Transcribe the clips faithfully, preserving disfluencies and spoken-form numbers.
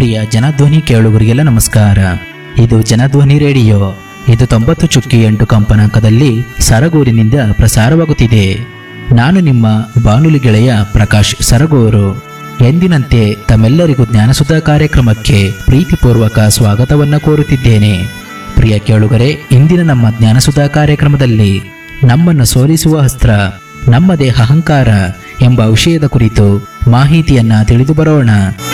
ಪ್ರಿಯ ಜನಧ್ವನಿ ಕೇಳುಗರಿಗೆಲ್ಲ ನಮಸ್ಕಾರ. ಇದು ಜನಧ್ವನಿ ರೇಡಿಯೋ. ಇದು ತೊಂಬತ್ತು ಚುಕ್ಕಿ ಎಂಟು ಕಂಪನಾಂಕದಲ್ಲಿ ಸರಗೂರಿನಿಂದ ಪ್ರಸಾರವಾಗುತ್ತಿದೆ. ನಾನು ನಿಮ್ಮ ಬಾನುಲಿ ಗೆಳೆಯ ಪ್ರಕಾಶ್ ಸರಗೂರು. ಎಂದಿನಂತೆ ತಮ್ಮೆಲ್ಲರಿಗೂ ಜ್ಞಾನಸುಧಾ ಕಾರ್ಯಕ್ರಮಕ್ಕೆ ಪ್ರೀತಿಪೂರ್ವಕ ಸ್ವಾಗತವನ್ನು ಕೋರುತ್ತಿದ್ದೇನೆ. ಪ್ರಿಯ ಕೇಳುಗರೆ, ಇಂದಿನ ನಮ್ಮ ಜ್ಞಾನಸುಧಾ ಕಾರ್ಯಕ್ರಮದಲ್ಲಿ ನಮ್ಮನ್ನು ಸೋಲಿಸುವ ಅಸ್ತ್ರ ನಮ್ಮದೇ ಅಹಂಕಾರ ಎಂಬ ವಿಷಯದ ಕುರಿತು ಮಾಹಿತಿಯನ್ನ ತಿಳಿದು ಬರೋಣ.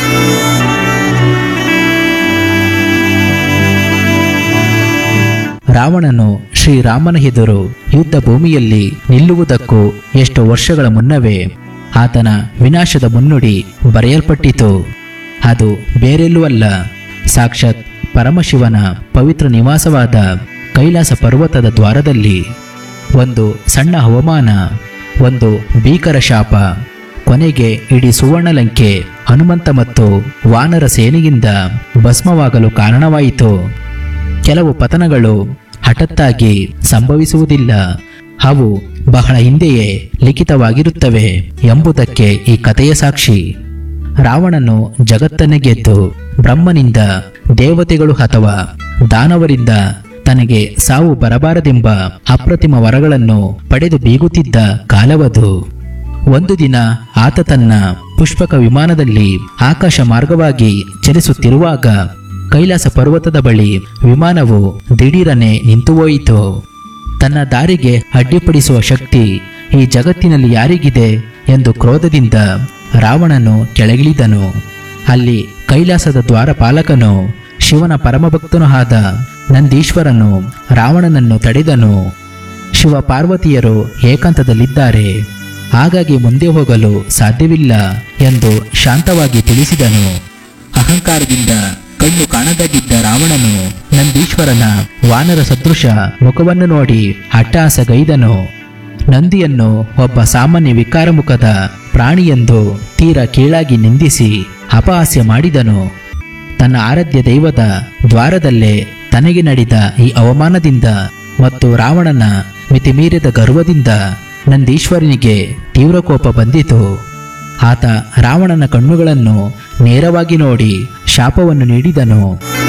ರಾವಣನು ಶ್ರೀರಾಮನ ಎದುರು ಯುದ್ಧ ಭೂಮಿಯಲ್ಲಿ ನಿಲ್ಲುವುದಕ್ಕೂ ಎಷ್ಟು ವರ್ಷಗಳ ಮುನ್ನವೇ ಆತನ ವಿನಾಶದ ಮುನ್ನುಡಿ ಬರೆಯಲ್ಪಟ್ಟಿತು. ಅದು ಬೇರೆಲ್ಲೂ ಅಲ್ಲ, ಸಾಕ್ಷಾತ್ ಪರಮಶಿವನ ಪವಿತ್ರ ನಿವಾಸವಾದ ಕೈಲಾಸ ಪರ್ವತದ ದ್ವಾರದಲ್ಲಿ. ಒಂದು ಸಣ್ಣ ಹವಾಮಾನ, ಒಂದು ಭೀಕರ ಶಾಪ, ಕೊನೆಗೆ ಇಡೀ ಸುವರ್ಣಲಂಕೆ ಹನುಮಂತ ಮತ್ತು ವಾನರ ಸೇನೆಯಿಂದ ಭಸ್ಮವಾಗಲು ಕಾರಣವಾಯಿತು. ಕೆಲವು ಪತನಗಳು ಹಠಾತ್ತಾಗಿ ಸಂಭವಿಸುವುದಿಲ್ಲ, ಅವು ಬಹಳ ಹಿಂದೆಯೇ ಲಿಖಿತವಾಗಿರುತ್ತವೆ ಎಂಬುದಕ್ಕೆ ಈ ಕಥೆಯ ಸಾಕ್ಷಿ. ರಾವಣನು ಜಗತ್ತನ್ನೇ ಗೆದ್ದು ಬ್ರಹ್ಮನಿಂದ, ದೇವತೆಗಳು ಅಥವಾ ದಾನವರಿಂದ ತನಗೆ ಸಾವು ಬರಬಾರದೆಂಬ ಅಪ್ರತಿಮ ವರಗಳನ್ನು ಪಡೆದು ಬೀಗುತ್ತಿದ್ದ ಕಾಲವದು. ಒಂದು ದಿನ ಆತ ತನ್ನ ಪುಷ್ಪಕ ವಿಮಾನದಲ್ಲಿ ಆಕಾಶ ಮಾರ್ಗವಾಗಿ ಚಲಿಸುತ್ತಿರುವಾಗ ಕೈಲಾಸ ಪರ್ವತದ ಬಳಿ ವಿಮಾನವು ದಿಢೀರನೆ ನಿಂತುಹೋಯಿತು. ತನ್ನ ದಾರಿಗೆ ಅಡ್ಡಿಪಡಿಸುವ ಶಕ್ತಿ ಈ ಜಗತ್ತಿನಲ್ಲಿ ಯಾರಿಗಿದೆ ಎಂದು ಕ್ರೋಧದಿಂದ ರಾವಣನು ಕೆಳಗಿಳಿದನು. ಅಲ್ಲಿ ಕೈಲಾಸದ ದ್ವಾರಪಾಲಕನು, ಶಿವನ ಪರಮಭಕ್ತನೂ ಆದ ನಂದೀಶ್ವರನು ರಾವಣನನ್ನು ತಡೆದನು. ಶಿವ ಪಾರ್ವತಿಯರು ಏಕಾಂತದಲ್ಲಿದ್ದಾರೆ, ಹಾಗಾಗಿ ಮುಂದೆ ಹೋಗಲು ಸಾಧ್ಯವಿಲ್ಲ ಎಂದು ಶಾಂತವಾಗಿ ತಿಳಿಸಿದನು. ಅಹಂಕಾರದಿಂದ ಕಣ್ಣು ಕಾಣದಾಗಿದ್ದ ರಾವಣನು ನಂದೀಶ್ವರನ ವಾನರ ಸದೃಶ ಮುಖವನ್ನು ನೋಡಿ ಅಟ್ಟಹಾಸಗೈದನು. ನಂದಿಯನ್ನು ಒಬ್ಬ ಸಾಮಾನ್ಯ ವಿಕಾರ ಮುಖದ ಪ್ರಾಣಿಯೆಂದು ತೀರ ಕೀಳಾಗಿ ನಿಂದಿಸಿ ಅಪಹಾಸ್ಯ ಮಾಡಿದನು. ತನ್ನ ಆರಾಧ್ಯ ದೈವದ ದ್ವಾರದಲ್ಲೇ ತನಗೆ ನಡೆದ ಈ ಅವಮಾನದಿಂದ ಮತ್ತು ರಾವಣನ ಮಿತಿಮೀರಿದ ಗರ್ವದಿಂದ ನಂದೀಶ್ವರನಿಗೆ ತೀವ್ರ ಕೋಪ ಬಂದಿತು. ಆತ ರಾವಣನ ಕಣ್ಣುಗಳನ್ನು ನೇರವಾಗಿ ನೋಡಿ ಶಾಪವನ್ನು ನೀಡಿದನು.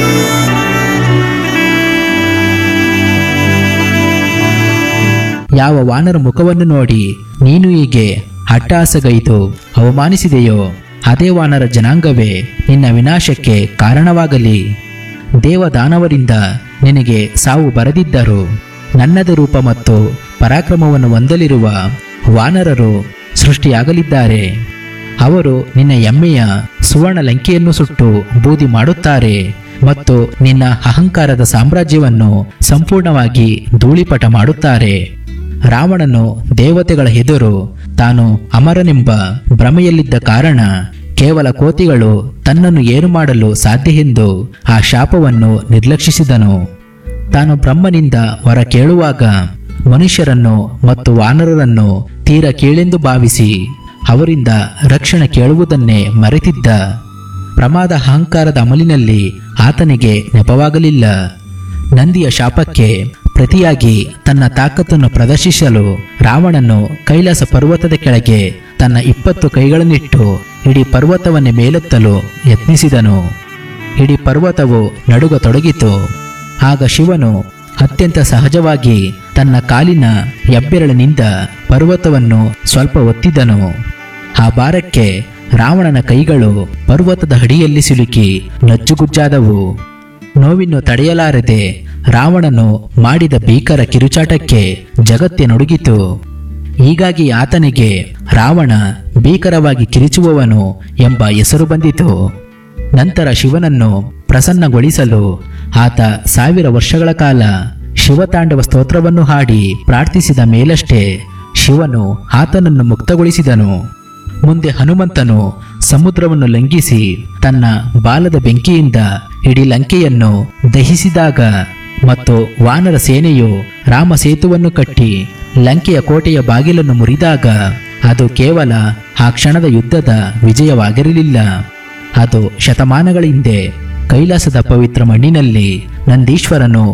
ಯಾವ ವಾನರ ಮುಖವನ್ನು ನೋಡಿ ನೀನು ಹೀಗೆ ಅಟ್ಟಹಾಸಗೈದು ಅವಮಾನಿಸಿದೆಯೋ, ಅದೇ ವಾನರ ಜನಾಂಗವೇ ನಿನ್ನ ವಿನಾಶಕ್ಕೆ ಕಾರಣವಾಗಲಿ. ದೇವದಾನವರಿಂದ ನಿನಗೆ ಸಾವು ಬರದಿದ್ದರು. ನನ್ನದೇ ರೂಪ ಮತ್ತು ಪರಾಕ್ರಮವನ್ನು ಹೊಂದಲಿರುವ ವಾನರರು ಸೃಷ್ಟಿಯಾಗಲಿದ್ದಾರೆ. ಅವರು ನಿನ್ನ ಎಮ್ಮೆಯ ಸುವರ್ಣ ಲಂಕೆಯನ್ನು ಸುಟ್ಟು ಬೂದಿ ಮಾಡುತ್ತಾರೆ ಮತ್ತು ನಿನ್ನ ಅಹಂಕಾರದ ಸಾಮ್ರಾಜ್ಯವನ್ನು ಸಂಪೂರ್ಣವಾಗಿ ಧೂಳಿಪಟ ಮಾಡುತ್ತಾರೆ. ರಾವಣನು ದೇವತೆಗಳ ಎದುರು ತಾನು ಅಮರನೆಂಬ ಭ್ರಮೆಯಲ್ಲಿದ್ದ ಕಾರಣ ಕೇವಲ ಕೋತಿಗಳು ತನ್ನನ್ನು ಏನು ಮಾಡಲು ಸಾಧ್ಯ ಎಂದು ಆ ಶಾಪವನ್ನು ನಿರ್ಲಕ್ಷಿಸಿದನು. ತಾನು ಬ್ರಹ್ಮನಿಂದ ಹೊರ ಕೇಳುವಾಗ ಮನುಷ್ಯರನ್ನು ಮತ್ತು ವಾನರರನ್ನು ತೀರ ಕೀಳೆಂದು ಭಾವಿಸಿ ಅವರಿಂದ ರಕ್ಷಣೆ ಕೇಳುವುದನ್ನೇ ಮರೆತಿದ್ದ. ಪ್ರಮಾದ ಅಹಂಕಾರದ ಅಮಲಿನಲ್ಲಿ ಆತನಿಗೆ ನೆಪವಾಗಲಿಲ್ಲ. ನಂದಿಯ ಶಾಪಕ್ಕೆ ಪ್ರತಿಯಾಗಿ ತನ್ನ ತಾಕತ್ತನ್ನು ಪ್ರದರ್ಶಿಸಲು ರಾವಣನು ಕೈಲಾಸ ಪರ್ವತದ ಕೆಳಗೆ ತನ್ನ ಇಪ್ಪತ್ತು ಕೈಗಳನ್ನಿಟ್ಟು ಇಡೀ ಪರ್ವತವನ್ನೇ ಮೇಲೆತ್ತಲು ಯತ್ನಿಸಿದನು. ಇಡೀ ಪರ್ವತವು ನಡುಗತೊಡಗಿತು. ಆಗ ಶಿವನು ಅತ್ಯಂತ ಸಹಜವಾಗಿ ತನ್ನ ಕಾಲಿನ ಹೆಬ್ಬೆರಳಿನಿಂದ ಪರ್ವತವನ್ನು ಸ್ವಲ್ಪ ಒತ್ತಿದನು. ಆ ಭಾರಕ್ಕೆ ರಾವಣನ ಕೈಗಳು ಪರ್ವತದ ಅಡಿಯಲ್ಲಿ ಸಿಲುಕಿ ನಜ್ಜುಗುಜ್ಜಾದವು. ನೋವಿನ್ನು ತಡೆಯಲಾರದೆ ರಾವಣನು ಮಾಡಿದ ಭೀಕರ ಕಿರುಚಾಟಕ್ಕೆ ಜಗತ್ತೇ ನಡುಗಿತು. ಹೀಗಾಗಿ ಆತನಿಗೆ ರಾವಣ ಭೀಕರವಾಗಿ ಕಿರಿಚುವವನು ಎಂಬ ಹೆಸರು ಬಂದಿತು. ನಂತರ ಶಿವನನ್ನು ಪ್ರಸನ್ನಗೊಳಿಸಲು ಆತ ಸಾವಿರ ವರ್ಷಗಳ ಕಾಲ ಶಿವತಾಂಡವ ಸ್ತೋತ್ರವನ್ನು ಹಾಡಿ ಪ್ರಾರ್ಥಿಸಿದ ಮೇಲಷ್ಟೇ ಶಿವನು ಆತನನ್ನು ಮುಕ್ತಗೊಳಿಸಿದನು. ಮುಂದೆ ಹನುಮಂತನು ಸಮುದ್ರವನ್ನು ಲಂಘಿಸಿ ತನ್ನ ಬಾಲದ ಬೆಂಕಿಯಿಂದ ಇಡೀ ಲಂಕೆಯನ್ನು ದಹಿಸಿದಾಗ ಮತ್ತು ವಾನರ ಸೇನೆಯು ರಾಮ ಸೇತುವನ್ನು ಕಟ್ಟಿ ಲಂಕೆಯ ಕೋಟೆಯ ಬಾಗಿಲನ್ನು ಮುರಿದಾಗ ಅದು ಕೇವಲ ಆ ಕ್ಷಣದ ಯುದ್ಧದ ವಿಜಯವಾಗಿರಲಿಲ್ಲ. ಅದು ಶತಮಾನಗಳ ಹಿಂದೆ ಕೈಲಾಸದ ಪವಿತ್ರ ಮಣ್ಣಿನಲ್ಲಿ ನಂದೀಶ್ವರನು